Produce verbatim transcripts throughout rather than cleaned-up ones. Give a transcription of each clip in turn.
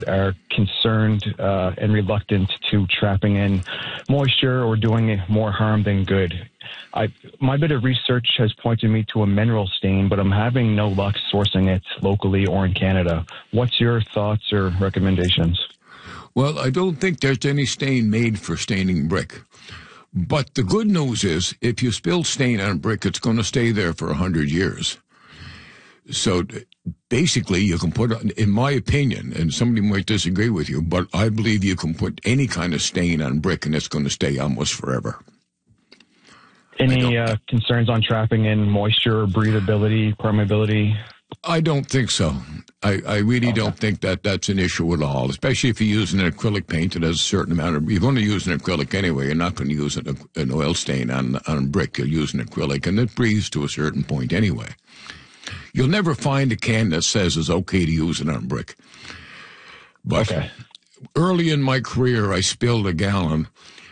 are concerned uh, and reluctant to trapping in moisture or doing more harm than good. I, my bit of research has pointed me to a mineral stain, but I'm having no luck sourcing it locally or in Canada. What's your thoughts or recommendations? Well, I don't think there's any stain made for staining brick. But the good news is, if you spill stain on brick, it's going to stay there for one hundred years. So basically, you can put, in my opinion, and somebody might disagree with you, but I believe you can put any kind of stain on brick and it's going to stay almost forever. Any uh, concerns on trapping in moisture, breathability, permeability? I don't think so. I, I really okay. don't think that that's an issue at all, especially if you're using an acrylic paint that has a certain amount of... You're going to use an acrylic anyway. You're not going to use an, an oil stain on, on brick. You'll use an acrylic, and it breathes to a certain point anyway. You'll never find a can that says it's okay to use it on brick. But okay. early in my career, I spilled a gallon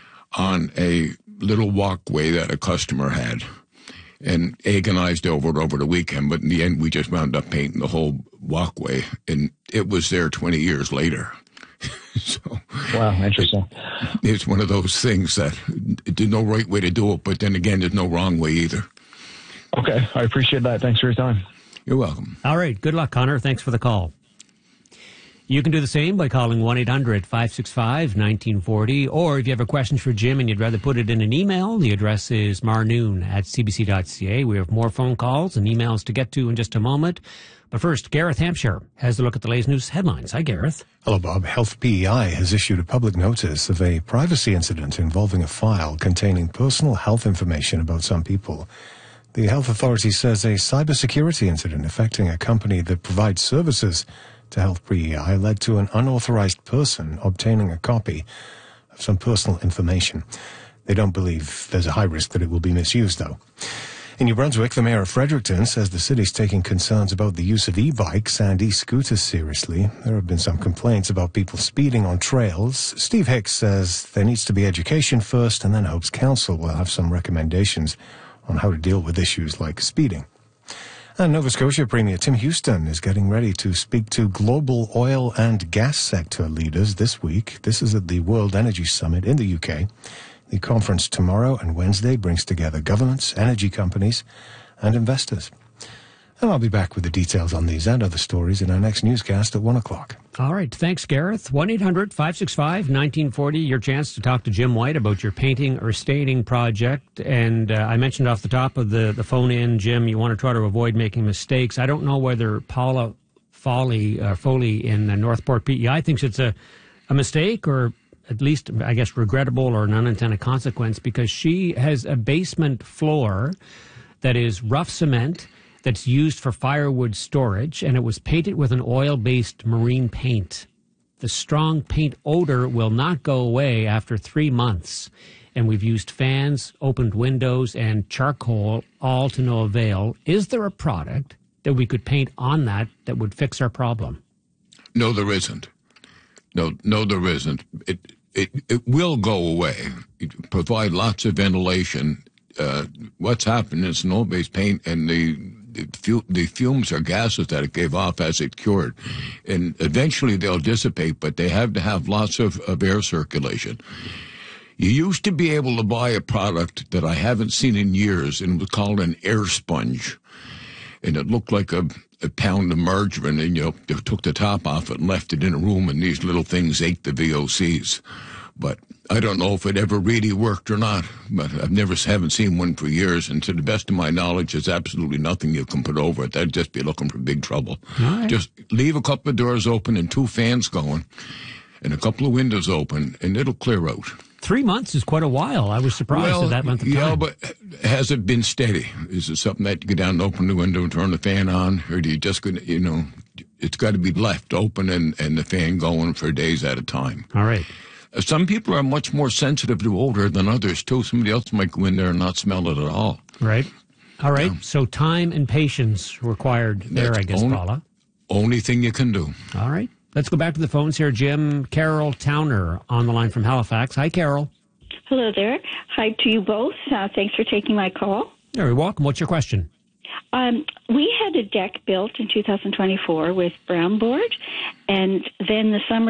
on a little walkway that a customer had and agonized over it over the weekend. But in the end, we just wound up painting the whole walkway, and it was there twenty years later. So, wow, interesting. It, it's one of those things that there's no right way to do it, but then again, there's no wrong way either. Okay, I appreciate that. Thanks for your time. You're welcome. All right, good luck, Connor. Thanks for the call. You can do the same by calling one eight hundred five six five one nine four zero, or if you have a question for Jim and you'd rather put it in an email, the address is marnoon at c b c dot c a. We have more phone calls and emails to get to in just a moment. But first, Gareth Hampshire has a look at the latest news headlines. Hi, Gareth. Hello, Bob. Health P E I has issued a public notice of a privacy incident involving a file containing personal health information about some people. The health authority says a cybersecurity incident affecting a company that provides services to Health P E I led to an unauthorized person obtaining a copy of some personal information. They don't believe there's a high risk that it will be misused, though. In New Brunswick, the mayor of Fredericton says the city's taking concerns about the use of e-bikes and e-scooters seriously. There have been some complaints about people speeding on trails. Steve Hicks says there needs to be education first, and then hopes council will have some recommendations on how to deal with issues like speeding. And Nova Scotia Premier Tim Houston is getting ready to speak to global oil and gas sector leaders this week. This is at the World Energy Summit in the U K. The conference tomorrow and Wednesday brings together governments, energy companies, and investors. And I'll be back with the details on these and other stories in our next newscast at one o'clock. All right. Thanks, Gareth. one eight hundred five six five one nine four zero, your chance to talk to Jim White about your painting or staining project. And uh, I mentioned off the top of the, the phone in, Jim, you want to try to avoid making mistakes. I don't know whether Paula Foley, uh, Foley in uh, Northport P E I thinks it's a, a mistake or at least, I guess, regrettable or an unintended consequence, because she has a basement floor that is rough cement that's used for firewood storage, and it was painted with an oil-based marine paint. The strong paint odor will not go away after three months, and we've used fans, opened windows, and charcoal, all to no avail. Is there a product that we could paint on that that would fix our problem? No, there isn't. No, no, there isn't. It it it will go away. It provide lots of ventilation. Uh, what's happened is an oil-based paint, and the The, the fumes or gases that it gave off as it cured. And eventually they'll dissipate, but they have to have lots of, of air circulation. You used to be able to buy a product that I haven't seen in years, and it was called an air sponge. And it looked like a, a pound of margarine, and you know, they took the top off it and left it in a room, and these little things ate the V O Cs. But I don't know if it ever really worked or not, but I've never haven't seen one for years, and to the best of my knowledge, there's absolutely nothing you can put over it. That'd just be looking for big trouble. Right. Just leave a couple of doors open and two fans going and a couple of windows open, and it'll clear out. Three months is quite a while. I was surprised well, at that length of yeah, time. but has it been steady? Is it something that you go down and open the window and turn the fan on, or do you just go, you know, it's got to be left open and, and the fan going for days at a time. All right. Some people are much more sensitive to odor than others, too. Somebody else might go in there and not smell it at all. Right. All right. Yeah. So time and patience required there, That's I guess, only, Paula. Only thing you can do. All right. Let's go back to the phones here. Jim, Carol Towner on the line from Halifax. Hi, Carol. Hello there. Hi to you both. Uh, thanks for taking my call. You're welcome. What's your question? Um, we had a deck built in two thousand twenty-four with brown board, and then the summer